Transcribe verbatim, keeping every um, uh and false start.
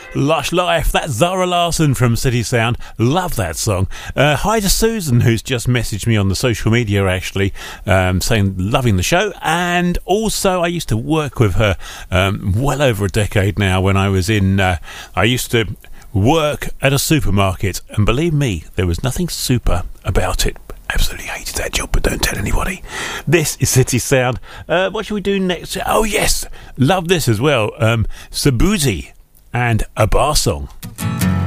Lush Life, that's Zara Larsson from City Sound. Love that song. Uh, hi to Susan, who's just messaged me on the social media, actually, um, saying loving the show. And also, I used to work with her um, well over a decade now when I was in, uh, I used to work at a supermarket. And believe me, there was nothing super about it. Absolutely hated that job, but don't tell anybody. This is City Sound. Uh, what should we do next? Oh, yes. Love this as well. Um, Sabuzi and a bar song.